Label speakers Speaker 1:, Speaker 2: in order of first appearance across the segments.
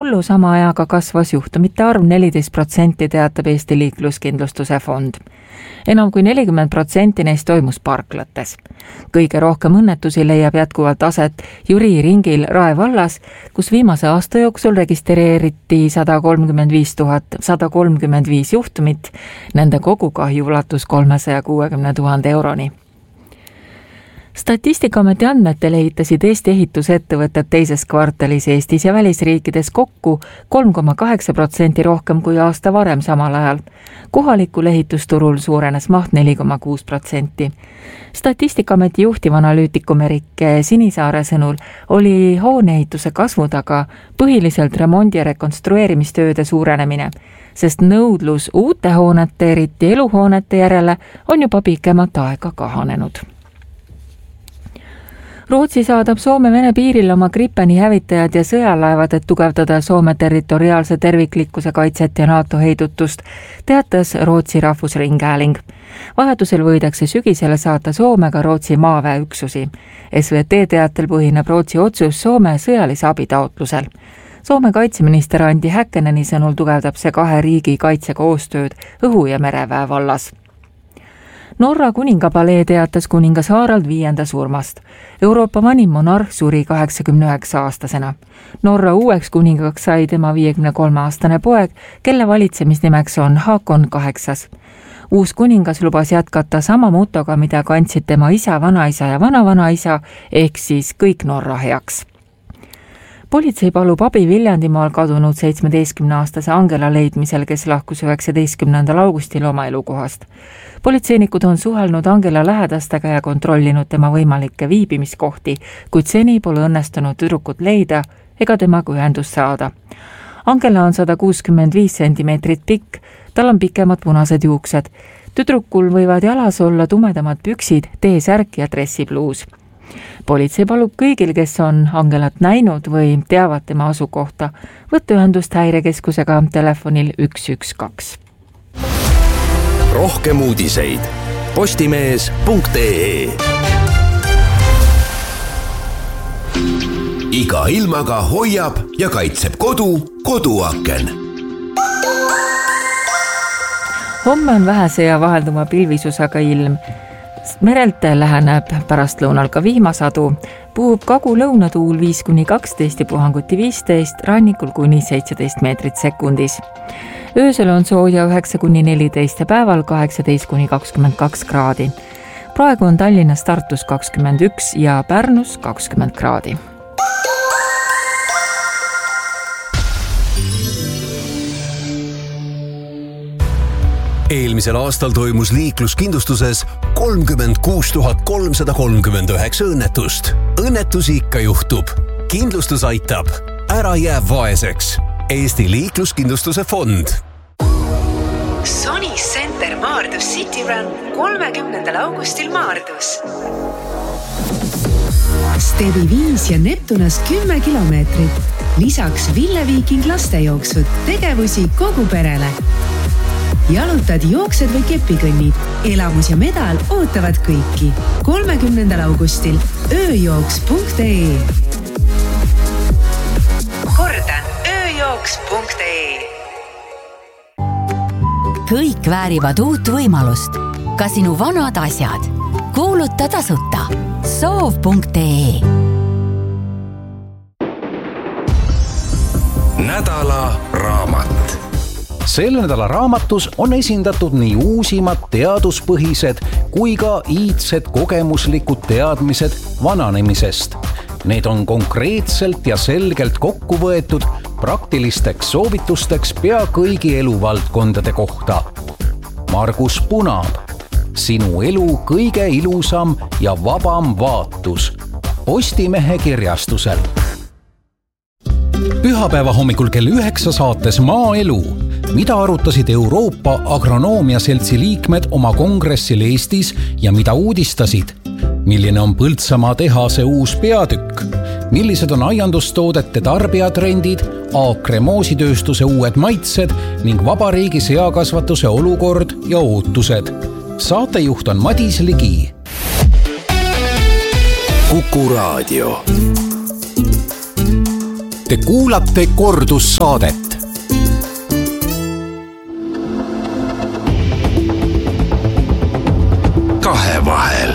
Speaker 1: mullu sama ajaga kasvas juhtumite arv 14%, teatab Eesti Liikluskindlustuse fond. Enam kui 40% neist toimus parklates. Kõige rohkem õnnetusi leiab jätkuvalt aset Jüri ringil Rae vallas, kus viimase aasta jooksul registreeriti 135 juhtumit, nende kogukahju ulatus 360 000 euroni. Statistikaameti andmetel ehitasid Eesti ehitusettevõtted teises kvartalis Eestis ja välisriikides kokku 3,8% rohkem kui aasta varem samal ajal. Kohalikul ehitusturul suurenes maht 4,6%. Statistikaameti juhtivanalüütikum Erik Sinisaare sõnul oli hooneehituse kasvu taga põhiliselt remondi- ja rekonstrueerimistööde suurenemine, sest nõudlus uute hoonete, eriti eluhoonete järele on juba pikemat aega kahanenud. Rootsi saadab Soome-Vene piiril oma Gripeni hävitajad ja sõjalaevad, et tugevdada Soome territoriaalse terviklikkuse kaitset ja NATO heidutust, teatas Rootsi rahvusringhääling. Vajadusel võidakse sügisele saata Soomega Rootsi maaväeüksusi. SVT teatel põhineb Rootsi otsus Soome sõjalise abitaotlusel. Soome kaitseminister Andi Häkkeneni sõnul tugevdab see kahe riigi kaitsekoostööd õhu- ja mereväe vallas. Norra kuningapalee teatas kuningas Harald V surmast. Euroopa vanim monarh suri 89-aastasena. Norra uueks kuningaks sai tema 53-aastane poeg, kelle valitsemisnimeks on Haakon VIII. Uus kuningas lubas jätkata sama motoga, mida kandsid tema isa, vanaisa ja vanavanaisa, ehk siis kõik Norra heaks. Politsei palub abi Viljandimaal kadunud 17-aastase Angela leidmisel, kes lahkus 19. augustil oma elukohast. Politseinikud on suhelnud Angela lähedastega ja kontrollinud tema võimalikke viibimiskohti, kuid seni pole õnnestunud tüdrukut leida ega temaga ühendust saada. Angela on 165 centimeetrit pikk, tal on pikemad punased juuksed. Tüdrukul võivad jalas olla tumedamad püksid, T-särk ja dressipluus. Politsei palub kõigil, kes on Angelat näinud või teavad tema asukohta, võtta ühendust häirekeskusega telefonil 112.
Speaker 2: Rohkem uudiseid postimees.ee. Iga ilmaga hoiab ja kaitseb koduaken.
Speaker 1: Homme on vähese ja vahelduma pilvisusaga ilm. Merelt läheneb pärastlõunal ka vihmasadu, puhub kagu-lõunatuul 5-12 ja puhanguti 15, rannikul kuni 17 meetrit sekundis. Öösel on sooja 9-14 ja päeval 18-22 kraadi. Praegu on Tallinnas, Tartus 21 ja Pärnus 20 kraadi.
Speaker 2: Eelmisel aastal toimus liikluskindlustuses 36 339 õnnetust. Õnnetusi ikka juhtub. Kindlustus aitab. Ära jää vaeseks. Eesti Liikluskindlustuse fond.
Speaker 3: Sony Center Maardus City Run 30. augustil Maardus. Stevi 5 ja Neptunast 10 kilomeetrit. Lisaks Ville Viiking lastejooksud, tegevusi kogu perele. Jalutad, jooksed või kepikõnnid. Elamus ja medal ootavad kõiki. 30. augustil ööjooks.ee. Kordan, ööjooks.ee.
Speaker 4: Kõik väärivad uut võimalust. Ka sinu vanad asjad. Kuuluta tasuta. Soov.ee.
Speaker 2: Nädala raamat.
Speaker 5: Selle nädala raamatus on esindatud nii uusimad teaduspõhised kui ka iidsed kogemuslikud teadmised vananemisest. Need on konkreetselt ja selgelt kokku võetud praktilisteks soovitusteks pea kõigi eluvaldkondade kohta. Margus Punab. Sinu elu kõige ilusam ja vabam vaatus. Postimehe kirjastusel. Pühapäeva hommikul kell 9 saates Maaelu. Mida arutasid Euroopa Agronoomia Seltsi liikmed oma kongressil Eestis ja mida uudistasid? Milline on Põltsamaa tehase uus peatükk? Millised on aiandustoodete tarbijatrendid, Aakre moositööstuse uued maitsed ning vabariigi seakasvatuse olukord ja ootused? Saatejuht on Madis Ligi.
Speaker 2: Kuku Raadio. Te kuulate kordussaadet. Kahevahel.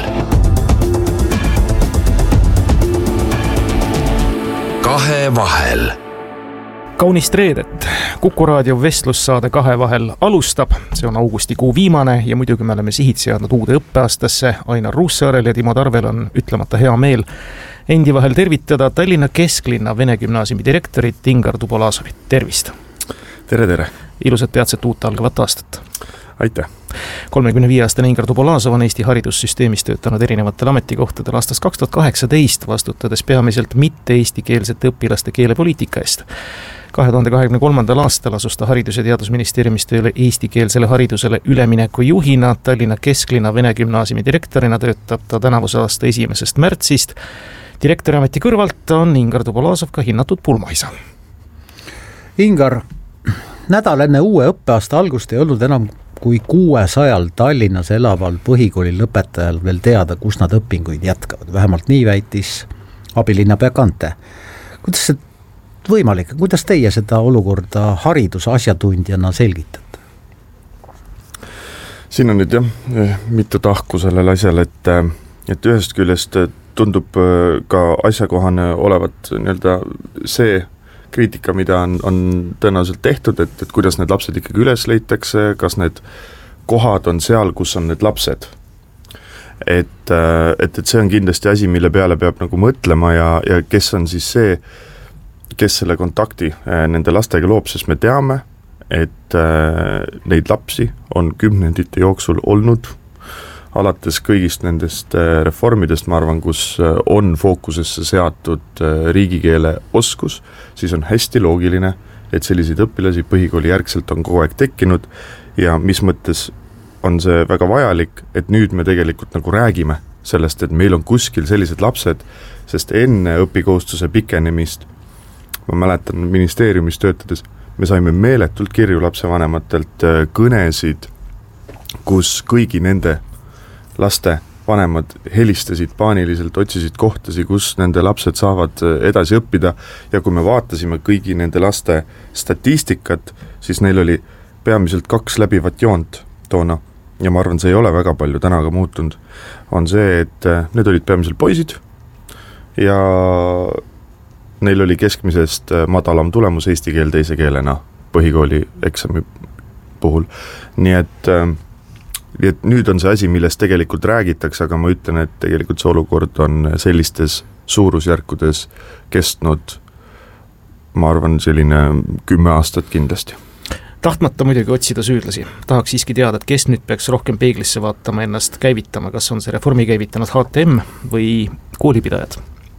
Speaker 2: Kahevahel.
Speaker 6: Kaunist reedet. Kuku raadio vestlussaade Kahevahel alustab. See on augustikuu viimane ja muidugi me oleme sihid seadnud uude õppeaastasse. Ainar Ruussaarel ja Timo Tarvel on ütlemata hea meel endi vahel tervitada Tallinna kesklinna Vene gümnaasiumi direktorit Ingar Tubolasovit. Tervist!
Speaker 7: Tere!
Speaker 6: Ilusat peatset uut algavat aastat!
Speaker 7: Aitäh!
Speaker 6: 35-aastane Ingar Tubolasov on Eesti haridussüsteemis töötanud erinevatel ametikohtadel aastast 2018, vastutades peamiselt mitte-eestikeelsete õpilaste keelepoliitika eest. 2023. aastal asus ta Haridus- ja Teadusministeeriumis tööle eestikeelsele haridusele ülemineku juhina. Tallinna kesklinna Vene gümnaasiumi direktorina töötab ta tänavuse aasta 1. märtsist. Direktori ameti kõrvalt on Ingar Tubolasov ka hinnatud pulmaisa.
Speaker 8: Ingar, nädal enne uue õppeaasta algust ei olnud enam kui 600 Tallinnas elaval põhikooli lõpetajal veel teada, kus nad õpinguid jätkavad. Vähemalt nii väitis abilinnapea Kante. Kuidas see võimalik? Kuidas teie seda olukorda hariduse asjatundjana selgitate?
Speaker 7: Siin on nüüd mitu tahku sellel asjal, et ühest küljest tundub ka asjakohane olevat see kriitika, mida on tõenäoliselt tehtud, et kuidas need lapsed ikkagi üles leitakse, kas need kohad on seal, kus on need lapsed. Et see on kindlasti asi, mille peale peab nagu mõtlema ja kes on siis see, kes selle kontakti nende lastega loob, sest me teame, et neid lapsi on kümnendite jooksul olnud, alates kõigist nendest reformidest, ma arvan, kus on fookusesse seatud riigikeele oskus, siis on hästi loogiline, et selliseid õpilasi põhikooli järgselt on kogu aeg tekkinud ja mis mõttes on see väga vajalik, et nüüd me tegelikult nagu räägime sellest, et meil on kuskil sellised lapsed, sest enne õpikohustuse pikenemist, ma mäletan ministeeriumis töötades, me saime meeletult kirju lapsevanematelt kõnesid, kus kõigi nende laste vanemad helistasid paaniliselt, otsisid kohtasi, kus nende lapsed saavad edasi õppida ja kui me vaatasime kõigi nende laste statistikat, siis neil oli peamiselt 2 läbivat joont toona ja ma arvan, see ei ole väga palju täna ka muutunud, on see, et need olid peamiselt poisid ja neil oli keskmisest madalam tulemus eesti keel teise keelena põhikooli eksami puhul. Nii et nüüd on see asi, millest tegelikult räägitakse, aga ma ütlen, et tegelikult see olukord on sellistes suurusjärkudes kestnud, ma arvan, selline 10 aastat kindlasti.
Speaker 6: Tahtmata muidugi otsida süüdlasi. Tahaks siiski teada, et kes nüüd peaks rohkem peeglisse vaatama, ennast käivitama, kas on see reformi käivitanud HTM või koolipidajad?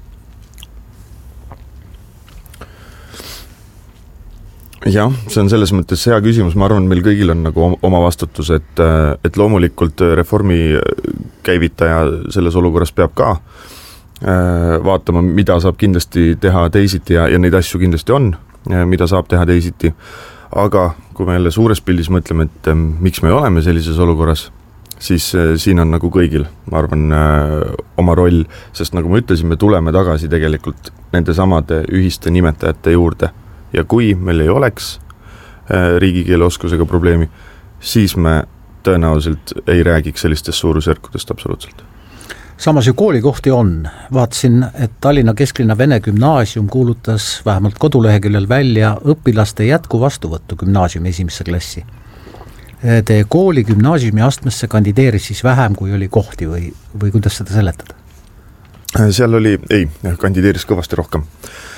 Speaker 7: Jah, see on selles mõttes hea küsimus, ma arvan, meil kõigil on nagu oma vastutus, et loomulikult reformi käivitaja selles olukorras peab ka vaatama, mida saab kindlasti teha teisiti ja neid asju kindlasti on, mida saab teha teisiti, aga kui me jälle suures pildis mõtleme, et miks me oleme sellises olukorras, siis siin on nagu kõigil, ma arvan, oma roll, sest nagu ma ütlesin, me tuleme tagasi tegelikult nende samade ühiste nimetajate juurde. Ja kui meil ei oleks riigikeele oskusega probleemi, siis me tõenäoliselt ei räägiks sellistest suurusjärkudest absoluutselt.
Speaker 8: Samas ju koolikohti on. Vaatasin, et Tallinna kesklinna Vene gümnaasium kuulutas vähemalt koduleheküljel välja õpilaste jätku vastuvõttu gümnaasiumi 1. klassi. Teie kooli gümnaasiumi astmesse kandideeris siis vähem, kui oli kohti või kuidas seda seletada?
Speaker 7: Seal oli, kandideeris kõvasti rohkem.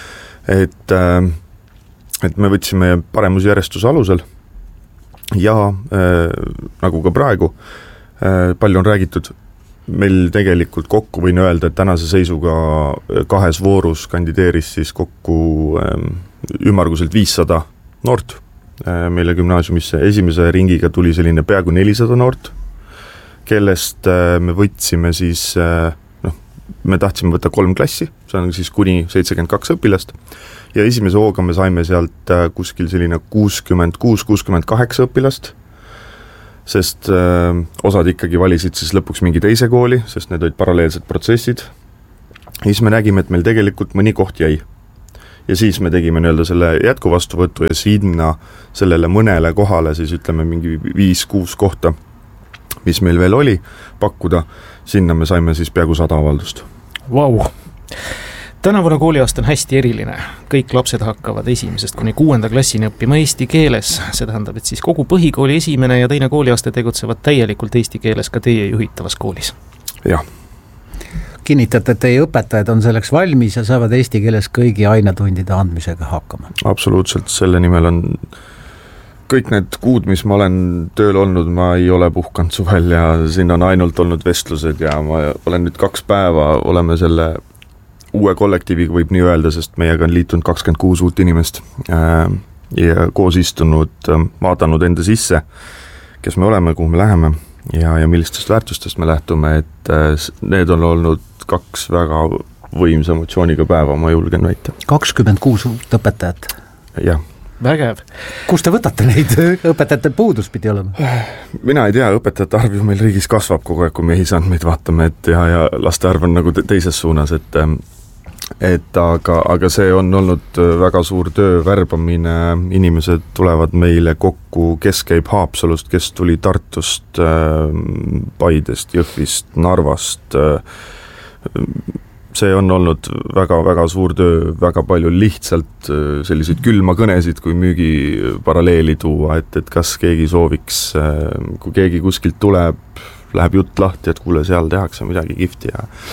Speaker 7: Et me võtsime paremusjärjestuse alusel ja nagu ka praegu palju on räägitud, meil tegelikult kokku võin öelda, et tänase seisuga 2 voorus kandideeris siis kokku ümmarguselt 500 noort meile gümnaasiumisse. Esimese ringiga tuli selline peaaegu 400 noort, kellest me võtsime siis, me tahtsime võtta 3 klassi, see on siis kuni 72 õpilast ja esimese hooga me saime sealt kuskil selline 66-68 õpilast, sest osad ikkagi valisid siis lõpuks mingi teise kooli, sest need olid paralleelsed protsessid. Ja siis me nägime, et meil tegelikult mõni koht jäi. ja siis me tegime nii-öelda selle jätkuvastuvõtu ja sinna sellele mõnele kohale siis ütleme mingi 5-6 kohta, mis meil veel oli pakkuda, sinna me saime siis peaaegu 100 avaldust.
Speaker 6: Vau! Tänavune kooliaasta on hästi eriline. Kõik lapsed hakkavad 1. kuni 6. klassini õppima eesti keeles. See tähendab, et siis kogu põhikooli 1. ja 2. kooliaasta tegutsevad täielikult eesti keeles ka teie juhitavas koolis.
Speaker 7: Jah.
Speaker 8: Kinnitate, et teie õpetajad on selleks valmis ja saavad eesti keeles kõigi ainetundide andmisega hakkama?
Speaker 7: Absoluutselt, selle nimel on kõik need kuud, mis ma olen tööl olnud, ma ei ole puhkanud suvel ja siin on ainult olnud vestlused ja ma olen nüüd 2 päeva, oleme selle uue kollektiiviga võib nii öelda, sest meiega on liitunud 26 uut inimest ja koos istunud, vaadanud enda sisse, kes me oleme, kuhu me läheme ja millistest väärtustest me lähtume, et need on olnud 2 väga võimsa emotsiooniga päeva, ma julgen väita.
Speaker 8: 26 uut õpetajat?
Speaker 7: Jah.
Speaker 6: Vägev.
Speaker 8: Kus te võtate neid? Õpetajate puudus pidi olema?
Speaker 7: Mina ei tea, õpetajate arv ju meil riigis kasvab kogu aeg, kui me ühisandmeid vaatame, et ja laste arv on nagu teises suunas, aga see on olnud väga suur töö, värbamine, inimesed tulevad meile kokku, kes käib Haapsalust, kes tuli Tartust, Paidest, Jõhvist, Narvast, see on olnud väga-väga suur töö, väga palju lihtsalt selliseid külma kõnesid, kui müügi paralleeli tuua, et kas keegi sooviks, kui keegi kuskilt tuleb, läheb jutt lahti, et kuule, seal tehakse midagi kihvti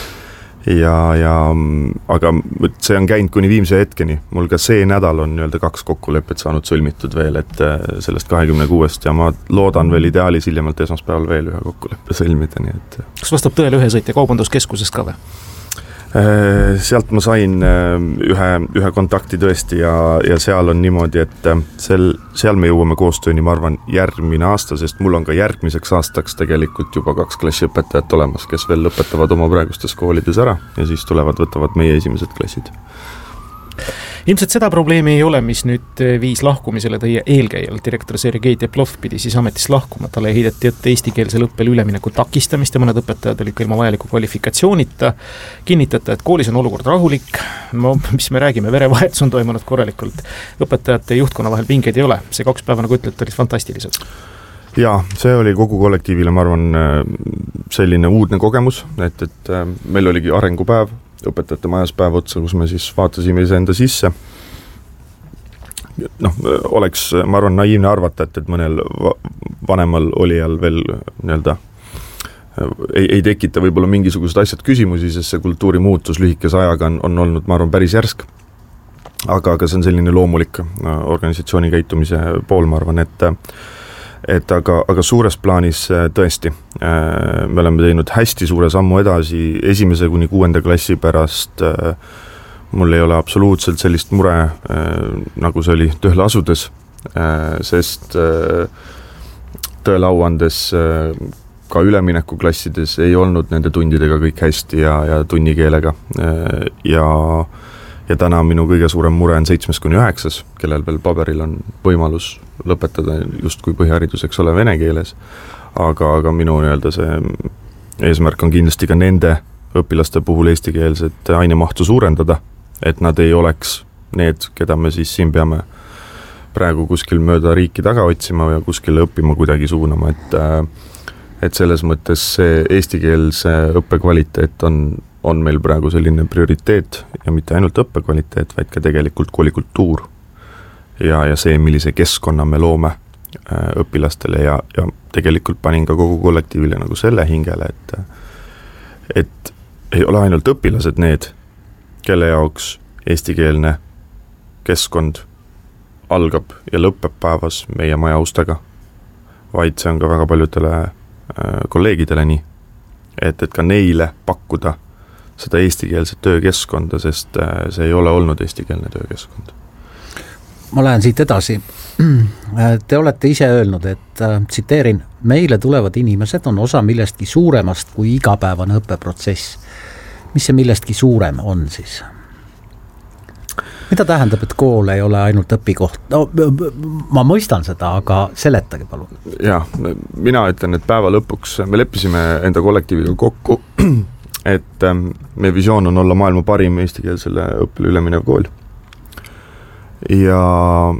Speaker 7: aga see on käinud kuni viimse hetkeni. Mul ka see nädal on nii-öelda 2 kokkulepet saanud sõlmitud veel, et sellest 26 ja ma loodan veel ideaalis hiljemalt esmaspäeval veel ühe kokkuleppe sõlmida, nii et.
Speaker 6: Kas vastab tõele ühesõitja kaubanduskeskusest ka või?
Speaker 7: Sealt ma sain ühe kontakti tõesti ja seal on niimoodi, et seal me jõuame koostööni, ma arvan, järgmine aasta, sest mul on ka järgmiseks aastaks tegelikult juba 2 klassiõpetajat olemas, kes veel lõpetavad oma praegustes koolides ära ja siis võtavad meie esimesed klassid.
Speaker 6: Ilmselt seda probleemi ei ole, mis nüüd viis lahkumisele teie eelkäijal. Direktor Sergei Teplov pidi siis ametist lahkuma. Talle heideti ette eestikeelsel õppel ülemineku takistamist ja mõned õpetajad olid ka ilma vajaliku kvalifikatsioonita. Kinnitate, et koolis on olukord rahulik. Mis me räägime, verevahetus on toimunud korralikult. Õpetajate ja juhtkonna vahel pingeid ei ole. See 2 päeva, nagu ütlete, olid fantastilised.
Speaker 7: Jaa, see oli kogu kollektiivile, ma arvan, selline uudne kogemus, et meil oligi arengupäev, õpetajate majas päev otsa, kus me siis vaatasime iseenda sisse. Oleks, ma arvan, naiivne arvata, et mõnel vanemal olijal veel nii-öelda ei tekita võib-olla mingisugused asjad küsimusi, sest see kultuuri muutus lühikese ajaga on olnud, ma arvan, päris järsk. Aga see on selline loomulik organisatsiooni käitumise pool, ma arvan, aga suures plaanis tõesti, me oleme teinud hästi suure sammu edasi 1. kuni 6. klassi pärast. Mul ei ole absoluutselt sellist mure, nagu see oli tööle asudes, sest tõele au andes ka üleminekuklassides ei olnud nende tundidega kõik hästi ja tunnikeelega ja täna minu kõige suurem mure on 7. kuni 9, kellel veel paberil on võimalus lõpetada just kui põhihariduseks ole vene keeles, aga minu nii-öelda see eesmärk on kindlasti ka nende õpilaste puhul eestikeelset ainemahtu suurendada, et nad ei oleks need, keda me siis siin peame praegu kuskil mööda riiki taga otsima ja kuskil õppima kuidagi suunama, et selles mõttes see eestikeelse õppekvaliteet on meil praegu selline prioriteet ja mitte ainult õppekvaliteet, vaid ka tegelikult koolikultuur ja see, millise keskkonna me loome õpilastele ja tegelikult panin ka kogu kollektiivile nagu selle hingele, et ei ole ainult õpilased need, kelle jaoks eestikeelne keskkond algab ja lõpeb päevas meie maja ustega, vaid see on ka väga paljudele kolleegidele nii, et ka neile pakkuda seda eestikeelset töökeskkonda, sest see ei ole olnud eestikeelne töökeskkond.
Speaker 8: Ma lähen siit edasi. Te olete ise öelnud, et tsiteerin, meile tulevad inimesed on osa millestki suuremast kui igapäevane õppeprotsess. Mis see millestki suurem on siis? Mida tähendab, et kool ei ole ainult õpikoht? No, ma mõistan seda, aga seletage palun.
Speaker 7: Jaa, mina ütlen, et päeva lõpuks me leppisime enda kollektiiviga kokku, et meie visioon on olla maailma parim eestikeelsele õppele üleminev kool. ja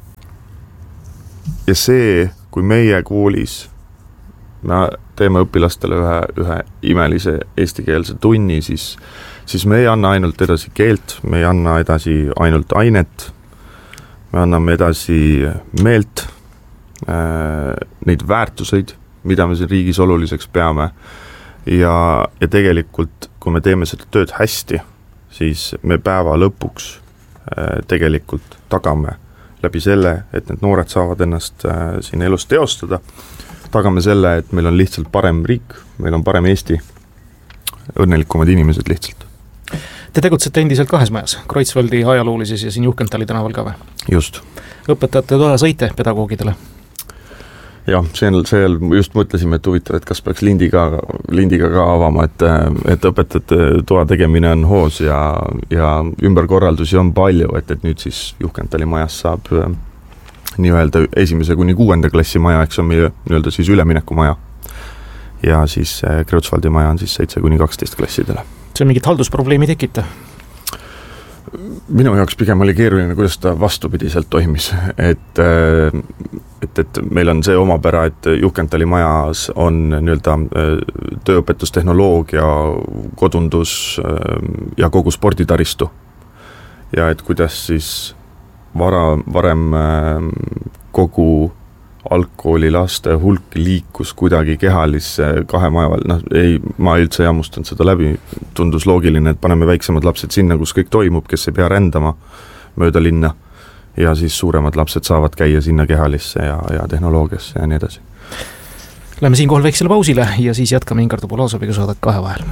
Speaker 7: see, kui meie koolis me teeme õpilastele ühe imelise eestikeelse tunni, siis me ei anna ainult edasi keelt, me ei anna edasi ainult ainet, me anname edasi meelt, neid väärtuseid, mida me siin riigis oluliseks peame ja tegelikult, kui me teeme seda tööd hästi, siis me päeva lõpuks tegelikult tagame läbi selle, et need noored saavad ennast siin elus teostada, tagame selle, et meil on lihtsalt parem riik, meil on parem Eesti, õnnelikumad inimesed lihtsalt.
Speaker 6: Te tegutsete endiselt 2 majas, Kreutzwaldi ajaloolises ja siin Juhkentali tänaval ka või?
Speaker 7: Just.
Speaker 6: Õpetajate toa sõite pedagoogidele?
Speaker 7: Jah, seal just mõtlesime, et huvitav, et kas peaks lindiga ka avama, et õpetajate toa tegemine on hoos ja ümberkorraldusi on palju, et nüüd siis Juhkentali majas saab nii-öelda 1. kuni 6. klassi maja, eks on meie nii-öelda siis üleminekumaja ja siis Kreutzwaldi maja on siis 7 kuni 12 klassidele.
Speaker 6: See on mingit haldusprobleemi tekita?
Speaker 7: Minu jaoks pigem oli keeruline, kuidas ta vastupidiselt toimis, et meil on see omapära, et Juhkentali majas on nii-öelda tööõpetustehnoloogia, kodundus ja kogu sporditaristu ja et kuidas siis varem kogu algkooli laste hulk liikus kuidagi kehalisse 2 maja vahel, ma üldse ei hammustanud seda läbi, tundus loogiline, et paneme väiksemad lapsed sinna, kus kõik toimub, kes ei pea rändama mööda linna ja siis suuremad lapsed saavad käia sinna kehalisse ja tehnoloogiasse ja nii edasi.
Speaker 6: Läheme siinkohal väiksele pausile ja siis jätkame Ingar Tupolázoviga saadet Kahe vahel.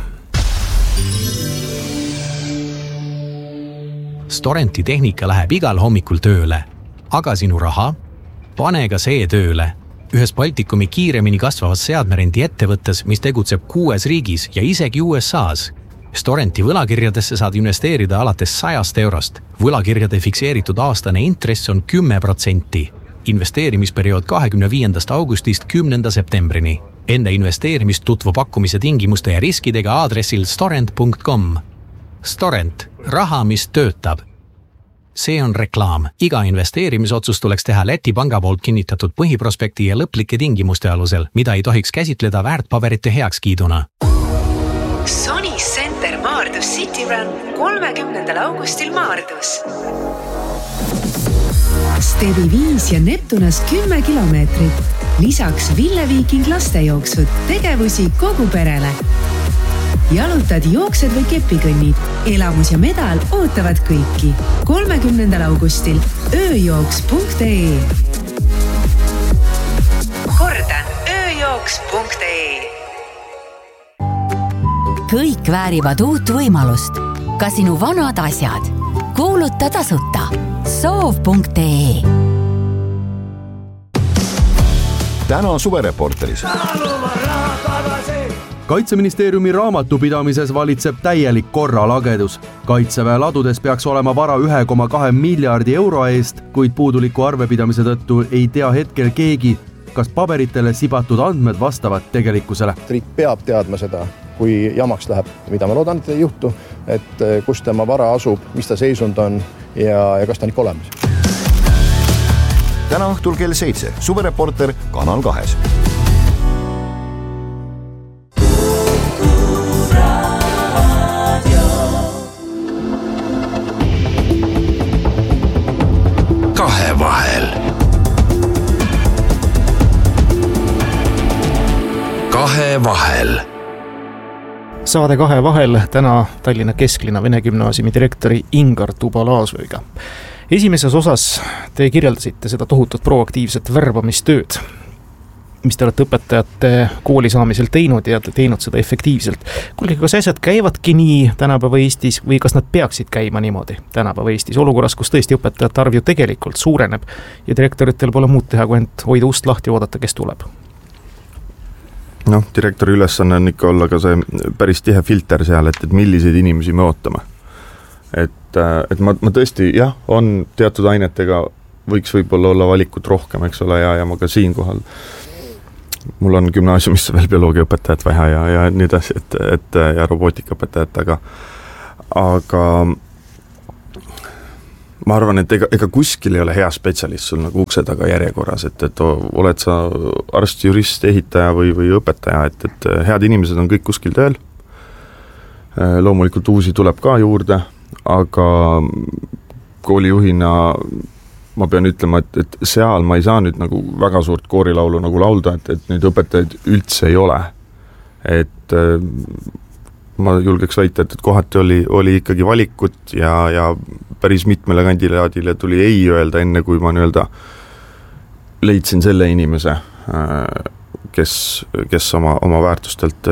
Speaker 5: Storenti tehnika läheb igal hommikul tööle, aga sinu raha? Pane ka see tööle. Ühes Baltikumi kiiremini kasvavas seadmerendi ettevõttes, mis tegutseb 6 riigis ja isegi USAs. Storenti võlakirjadesse saad investeerida alates 100 eurost. Võlakirjade fikseeritud aastane intress on 10%. Investeerimisperiood 25. augustist 10. septembrini. Enne investeerimist tutvu pakkumise tingimuste ja riskidega aadressil storent.com. Storent. Raha, mis töötab. See on reklaam. Iga investeerimisotsus tuleks teha Läti panga poolt kinnitatud põhiprospekti ja lõplike tingimuste alusel, mida ei tohiks käsitleda väärtpaberite heakskiiduna.
Speaker 3: Sony Center Maardus City Run 30. augustil Maardus. Stevi 5 ja Neptunas 10 kilomeetrit. Lisaks Ville Viiking lastejooksud, tegevusi kogu perele. Jalutad, jooksed või kepikõnnid. Elamus ja medal ootavad kõiki. 30. augustil ööjooks.ee. Kordan, ööjooks.ee.
Speaker 4: Kõik väärivad uut võimalust. Ka sinu vanad asjad. Kuuluta tasuta. Soov.ee.
Speaker 2: Täna suvereporteris.
Speaker 9: Kaitseministeeriumi raamatupidamises valitseb täielik korralagedus. Kaitseväe ladudes peaks olema vara 1,2 miljardi euro eest, kuid puuduliku arvepidamise tõttu ei tea hetkel keegi, kas paberitele sibatud andmed vastavad tegelikkusele.
Speaker 10: Riik peab teadma seda, kui jamaks läheb, mida ma loodan, et ei juhtu, et kus tema vara asub, mis ta seisund on ja kas ta on ikka olemas.
Speaker 2: Täna õhtul kell 7. Suvereporter Kanal 2. Kahe vahel.
Speaker 6: Saade Kahe vahel täna Tallinna Kesklinna Vene Gümnaasiumi direktori Ingar Tupolázoviga. Esimeses osas te kirjeldasite seda tohutut proaktiivset värbamistööd, mis te olete õpetajate kooli saamisel teinud ja teinud seda efektiivselt. Kuulge, kas asjad käivadki nii tänapäeva Eestis või kas nad peaksid käima niimoodi tänapäeva Eestis olukorras, kus tõesti õpetajate arv ju tegelikult suureneb ja direktoritel pole muud teha, kui ent hoida ust lahti ja oodata, kes tuleb?
Speaker 7: Direktori ülesanne on ikka olla ka see päris tihe filter seal, et milliseid inimesi me ootame. Et ma tõesti, jah, on teatud ainetega võiks võib-olla olla valikut rohkem, eks ole, ja ma ka siin kohal mul on gümnaasiumisse veel bioloogiaõpetajat vaja ja nii edasi, ja robootikaõpetajat, aga ma arvan, et ega kuskil ei ole hea spetsialist sul nagu ukse taga järjekorras, et oled sa arst, jurist, ehitaja või õpetaja, et head inimesed on kõik kuskil tööl. Loomulikult uusi tuleb ka juurde, aga koolijuhina ma pean ütlema, et seal ma ei saa nüüd nagu väga suurt koorilaulu nagu laulda, et nüüd õpetajaid üldse ei ole. Et ma julgeks väita, et kohati oli ikkagi valikut ja päris mitmele kandidaadile tuli ei öelda enne, kui ma nii-öelda leidsin selle inimese, kes oma väärtustelt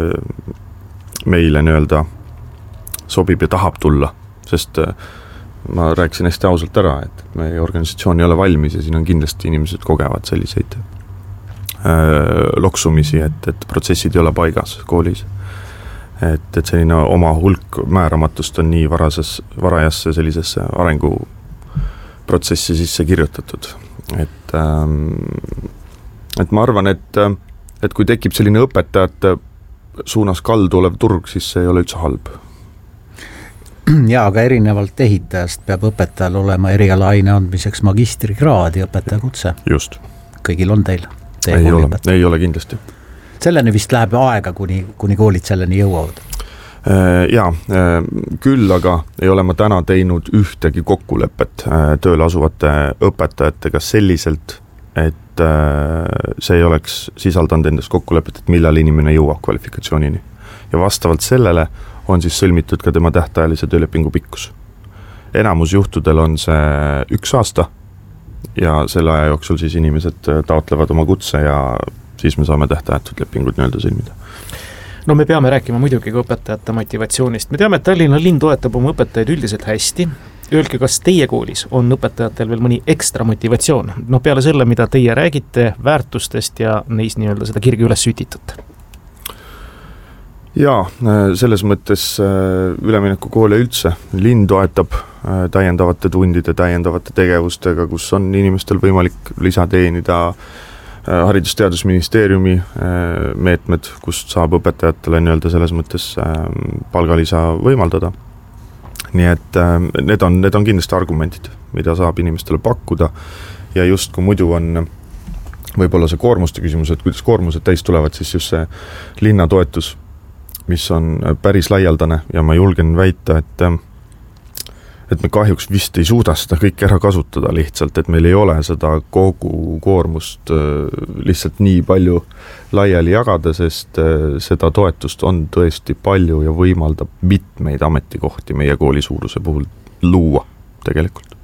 Speaker 7: meile nii-öelda sobib ja tahab tulla, sest ma rääkisin hästi ausalt ära, et meie organisatsioon ei ole valmis ja siin on kindlasti inimesed kogevad selliseid loksumisi, et protsessid ei ole paigas koolis. Et selline oma hulk määramatust on nii varajasse sellisesse arenguprotsessi sisse kirjutatud. Et ma arvan, et kui tekib selline õpetajate suunas kaldu olev turg, siis see ei ole üldse halb.
Speaker 8: Ja, aga erinevalt ehitajast peab õpetajal olema erialaine andmiseks magistrikraad ja õpetajakutse.
Speaker 7: Just.
Speaker 8: Kõigil on teil?
Speaker 7: Ei ole kindlasti.
Speaker 8: Selleni vist läheb aega, kuni koolid selleni jõuavad?
Speaker 7: Jaa, küll aga ei ole ma täna teinud ühtegi kokkulepet tööle asuvate õpetajatega selliselt, et see ei oleks sisaldanud endast kokkulepet, et millal inimene jõuab kvalifikatsioonini. Ja vastavalt sellele on siis sõlmitud ka tema tähtajalise töölepingu pikkus. Enamus juhtudel on see 1 aasta ja selle aja jooksul siis inimesed taotlevad oma kutse ja siis me saame tähtajatud lepingud nii-öelda sõlmida.
Speaker 6: No me peame rääkima muidugi ka õpetajate motivatsioonist. Me teame, et Tallinna linn toetab oma õpetajaid üldiselt hästi. Öelge, kas teie koolis on õpetajatel veel mõni ekstra motivatsioon? Peale selle, mida teie räägite väärtustest ja neis nii-öelda seda kirgi üles sütitud.
Speaker 7: Jaa, selles mõttes ülemineku koole üldse. Linn toetab täiendavate tundide, täiendavate tegevustega, kus on inimestel võimalik lisateenida Haridus-Teadusministeeriumi meetmed, kust saab õpetajatele nii-öelda selles mõttes palgalisa võimaldada. Nii et need on kindlasti argumentid, mida saab inimestele pakkuda ja just kui muidu on võib-olla see koormuste küsimus, et kuidas koormused täis tulevad, siis just see linnatoetus, mis on päris laialdane ja ma julgen väita, et me kahjuks vist ei suuda seda kõik ära kasutada lihtsalt, et meil ei ole seda kogu koormust lihtsalt nii palju laiali jagada, sest seda toetust on tõesti palju ja võimaldab mitmeid ametikohti meie kooli suuruse puhul luua tegelikult.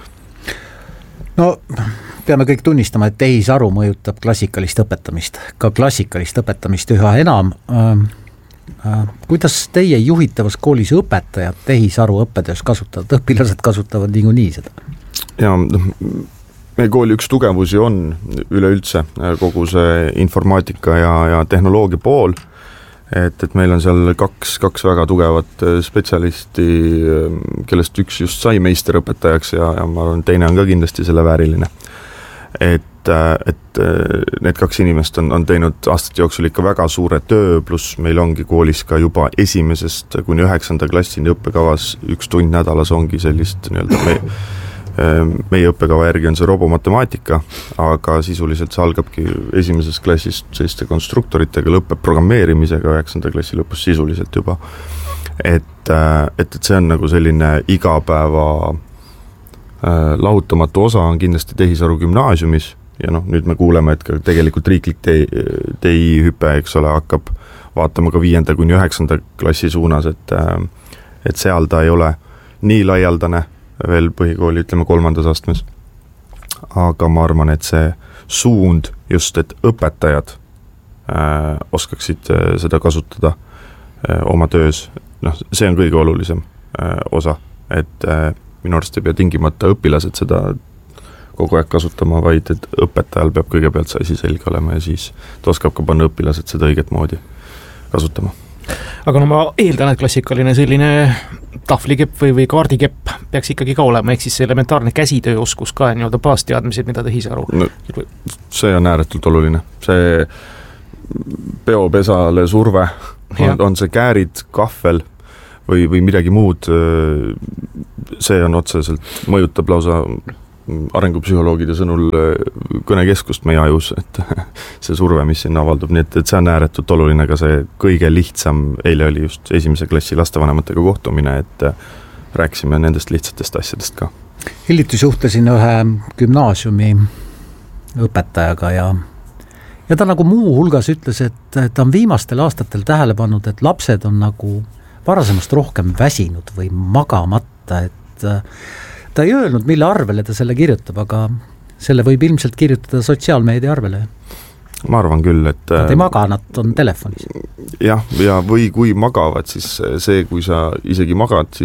Speaker 8: No peame kõik tunnistama, et tehisaru mõjutab klassikalist õpetamist, ka klassikalist õpetamist üha enam. Kuidas teie juhitavas koolis õpetajad tehisaru õppetöös kasutavad? Õpilased kasutavad niikuinii seda?
Speaker 7: Ja meie kooli üks tugevusi on üleüldse kogu see informaatika ja tehnoloogia pool, et meil on seal kaks väga tugevat spetsialisti, kellest üks just sai meisterõpetajaks ja ma arvan, teine on ka kindlasti selle vääriline. Et need 2 inimest on teinud aastate jooksul ikka väga suure töö, pluss meil ongi koolis ka juba 1. kuni 9. klassini õppekavas 1 tund nädalas ongi sellist nii-öelda meie õppekava järgi on see robomatemaatika, aga sisuliselt see algabki 1. klassist selliste konstruktoritega, lõpeb programmeerimisega 9. klassi lõpus sisuliselt juba. Et see on nagu selline igapäeva lahutamatu osa on kindlasti tehisaru gümnaasiumis ja nüüd me kuuleme, et tegelikult riiklik TI-hüpe, eks ole, hakkab vaatama ka 5. kuni 9. klassi suunas, et seal ta ei ole nii laialdane veel põhikooli, ütleme 3. astmes. Aga ma arvan, et see suund just, et õpetajad oskaksid seda kasutada oma töös, see on kõige olulisem osa, et minu arust ei pea tingimata õpilased seda kogu aeg kasutama, vaid et õpetajal peab kõigepealt see asi selge olema ja siis ta oskab ka panna õpilased seda õiget moodi kasutama.
Speaker 6: Aga ma eeldan, et klassikaline selline tahvlikepp või kaardikepp peaks ikkagi ka olema, ehk siis elementaarne käsitööoskus ka nii-öelda baasteadmised, mida tehisaru.
Speaker 7: See on ääretult oluline. See peopesale surve on see käärid, kahvel, või midagi muud, see on otseselt, mõjutab lausa arengupsühholoogide sõnul kõnekeskust meie ajus, et see surve, mis siin avaldub, nii et see on ääretult oluline, ka see kõige lihtsam, eile oli just 1. klassi lastevanematega kohtumine, et rääkisime nendest lihtsatest asjadest ka.
Speaker 8: Hiljuti suhtlesin ühe gümnaasiumi õpetajaga ja ta nagu muu hulgas ütles, et ta on viimastel aastatel tähele pannud, et lapsed on nagu varasemast rohkem väsinud või magamata, et ta ei öelnud, mille arvele ta selle kirjutab, aga selle võib ilmselt kirjutada sotsiaalmeedia arvele.
Speaker 7: Ma arvan küll, et
Speaker 8: nad ei maga, nad on telefonis.
Speaker 7: Jah, ja või kui magavad, siis see, kui sa isegi magad,